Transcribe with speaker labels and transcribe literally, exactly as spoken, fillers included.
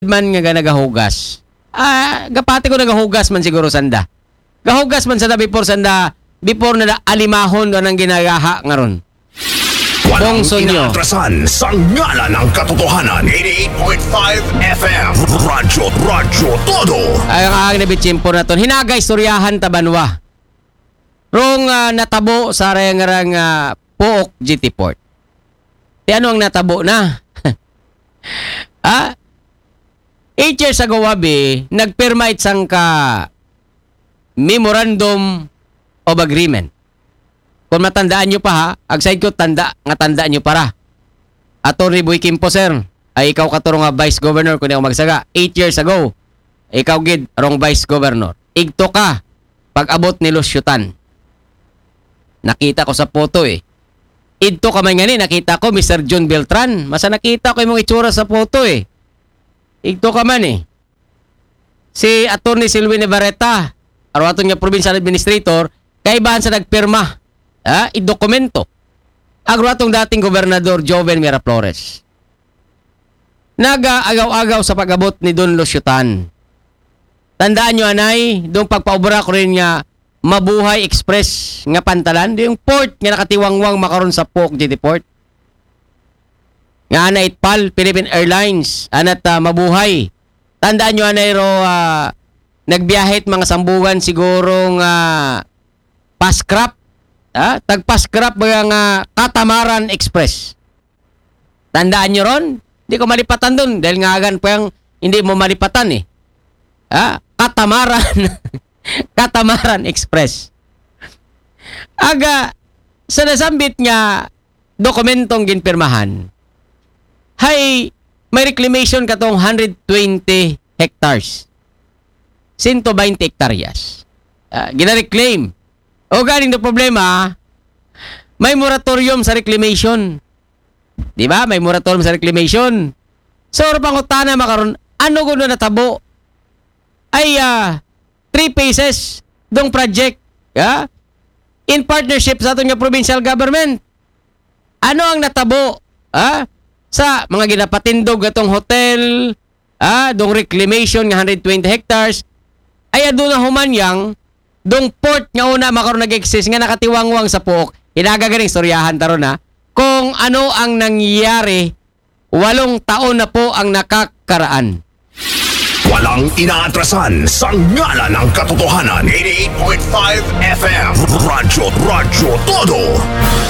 Speaker 1: man nga nagahugas. Ah, gapati ko nagahugas man siguro sanda. Gahugas man sanda before sanda, before na alimahon do nang ginagaha ngaron.
Speaker 2: Walang
Speaker 1: Bongso nyo.
Speaker 2: inaatrasan sa ngala ng katotohanan. eighty-eight point five F M. Radyo, Radyo Todo.
Speaker 1: Ay ang aking nabitsimpo na to. Hinagay istoryahan tabanwa. Rong uh, natabo sa rayang-rang uh, Pook G T Port. Di ano ang natabo na? ah? Eight years ago, wabi, nagpirma itsang ka Memorandum of Agreement. Kung matandaan nyo pa ha, agside ko tanda, nga tandaan nyo para. Atty. Boy Kimpo, sir, ay ikaw katuro nga Vice Governor kung ako magsaga. Eight years ago, ikaw gid, rong Vice Governor. Igto ka, pag-abot ni Lusyutan. Nakita ko sa photo eh. Igto ka man nga ni, nakita ko, Mister John Beltran. Masa nakita ko yung mga itsura sa photo eh. Igto ka man eh. Si Atty. Silvin Navarrete, arwaton nga Provincial Administrator, kaibahan sa nagpirma. Ah, i-dokumento. Agratong dating Gobernador Joven Miraflores. Naga-agaw-agaw sa pag-abot ni Don Lusyutan. Tandaan nyo, anay, doon pagpaubra ko rin nga Mabuhay Express nga pantalan. Yung port nga nakatiwangwang makaroon sa Pook G T Port. Nga anay Itpal, Philippine Airlines, anat uh, Mabuhay. Tandaan nyo, anay ro, uh, nagbiyahit mga sambugan sigurong uh, Pascrap. Ah, tagpaskrap mga nga Catamaran Express. Tandaan nyo ron? Hindi ko malipatan dun. Dahil nga agan pa yung hindi mo malipatan eh. Ah, Catamaran. Catamaran Express. Aga, sa nasambit nga dokumentong ginpirmahan, hay, may reclamation katong one hundred twenty hectares. one hundred twenty hektaryas. Ah, gina-reclaim. O galing na problema, may moratorium sa reclamation. Di ba? May moratorium sa reclamation. So, pangutana makaroon, ano gulo natabo? Ay, uh, three phases dong project. Yeah? In partnership sa ating provincial government. Ano ang natabo? Ah? Sa mga ginapatindog atong hotel, ah, dong reclamation ng one hundred twenty hectares, ay aduna humanyang dong port nga una makaroon nag-exist nga nakatiwangwang sa Pook. Hinagagaling istoryahan taron ha. Kung ano ang nangyari, walong taon na po ang nakakaraan.
Speaker 2: Walang inaatrasan sa ngala ng katotohanan. eighty-eight point five F M. Radyo, Radyo Todo.